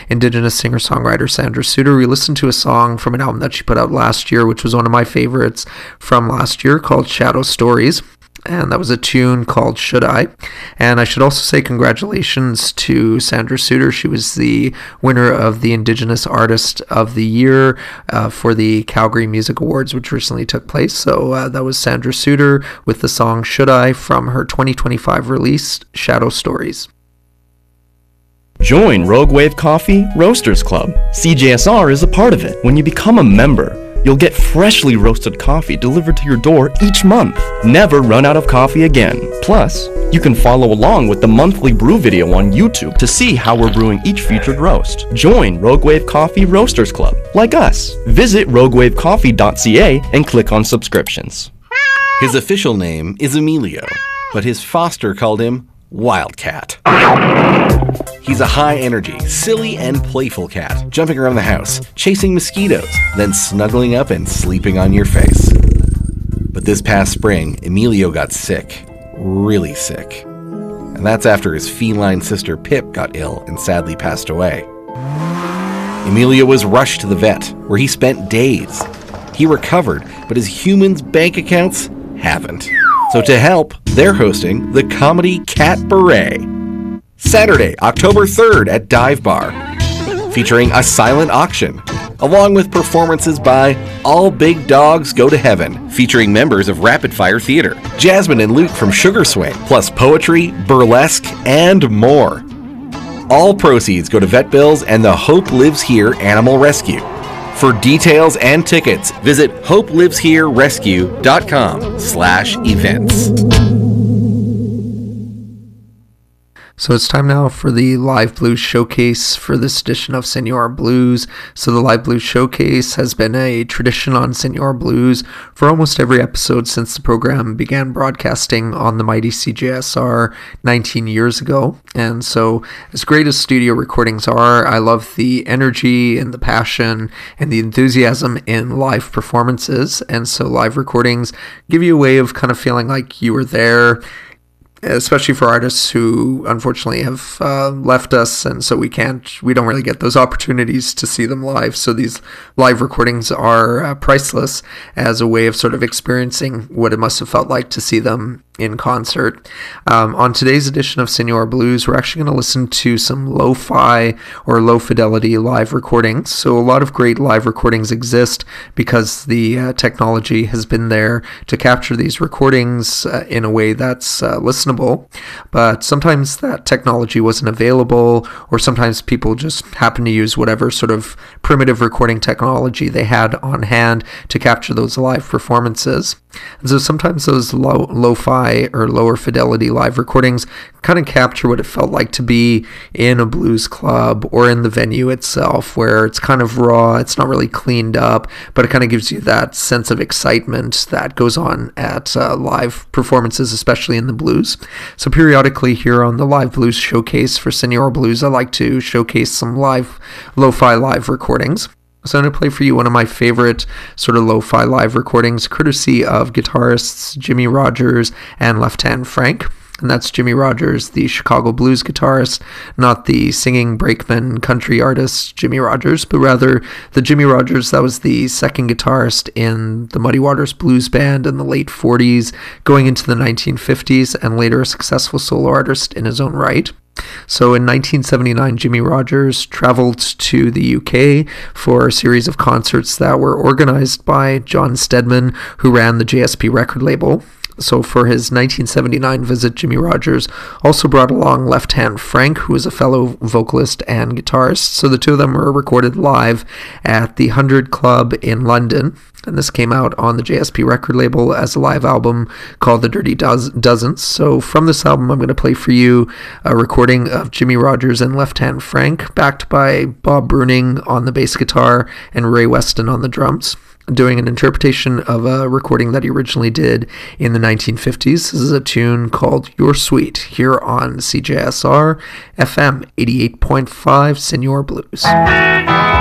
Indigenous singer-songwriter Sandra Suter. We listened to a song from an album that she put out last year, which was one of my favorites from last year, called Shadow Stories. And that was a tune called Should I? And I should also say congratulations to Sandra Suter. She was the winner of the Indigenous Artist of the Year for the Calgary Music Awards, which recently took place. So that was Sandra Suter with the song Should I from her 2025 release, Shadow Stories. Join Rogue Wave Coffee Roasters Club. CJSR is a part of it. When you become a member, you'll get freshly roasted coffee delivered to your door each month. Never run out of coffee again. Plus, you can follow along with the monthly brew video on YouTube to see how we're brewing each featured roast. Join Rogue Wave Coffee Roasters Club, like us. Visit roguewavecoffee.ca and click on subscriptions. His official name is Emilio, but his foster called him Wildcat. He's a high-energy, silly, and playful cat, jumping around the house, chasing mosquitoes, then snuggling up and sleeping on your face. But this past spring, Emilio got sick. Really sick. And that's after his feline sister Pip got ill and sadly passed away. Emilio was rushed to the vet, where he spent days. He recovered, but his humans' bank accounts haven't. So to help, they're hosting the comedy Cat Beret. Saturday, October 3rd at Dive Bar, featuring a silent auction, along with performances by All Big Dogs Go to Heaven, featuring members of Rapid Fire Theater, Jasmine and Luke from Sugar Swing, plus poetry, burlesque, and more. All proceeds go to vet bills and the Hope Lives Here Animal Rescue. For details and tickets, visit hopeliveshererescue.com/events. So it's time now for the Live Blues Showcase for this edition of Senor Blues. So the Live Blues Showcase has been a tradition on Senor Blues for almost every episode since the program began broadcasting on the mighty CJSR 19 years ago. And so as great as studio recordings are, I love the energy and the passion and the enthusiasm in live performances. And so live recordings give you a way of kind of feeling like you were there, especially for artists who unfortunately have left us, and so we don't really get those opportunities to see them live. So these live recordings are priceless as a way of sort of experiencing what it must have felt like to see them in concert. On today's edition of Senor Blues, we're actually going to listen to some lo-fi or low-fidelity live recordings. So a lot of great live recordings exist because the technology has been there to capture these recordings in a way that's listenable. But sometimes that technology wasn't available, or sometimes people just happen to use whatever sort of primitive recording technology they had on hand to capture those live performances. And so sometimes those lo-fi or lower fidelity live recordings kind of capture what it felt like to be in a blues club or in the venue itself, where it's kind of raw, it's not really cleaned up, but it kind of gives you that sense of excitement that goes on at live performances, especially in the blues. So periodically here on the Live Blues Showcase for Senor Blues, I like to showcase some lo-fi live recordings. So I'm going to play for you one of my favorite sort of lo-fi live recordings, courtesy of guitarists Jimmie Rodgers and Left Hand Frank. And that's Jimmie Rodgers, the Chicago blues guitarist, not the singing brakeman country artist Jimmie Rodgers, but rather the Jimmie Rodgers that was the second guitarist in the Muddy Waters Blues Band in the late 40s, going into the 1950s, and later a successful solo artist in his own right. So in 1979, Jimmie Rodgers traveled to the UK for a series of concerts that were organized by John Stedman, who ran the JSP record label. So for his 1979 visit, Jimmie Rodgers also brought along Left Hand Frank, who is a fellow vocalist and guitarist. So the two of them were recorded live at the 100 Club in London. And this came out on the JSP record label as a live album called The Dirty Dozens. So from this album, I'm going to play for you a recording of Jimmie Rodgers and Left Hand Frank, backed by Bob Bruning on the bass guitar and Ray Weston on the drums, doing an interpretation of a recording that he originally did in the 1950s. This is a tune called You're Sweet, here on CJSR FM 88.5 Senor Blues.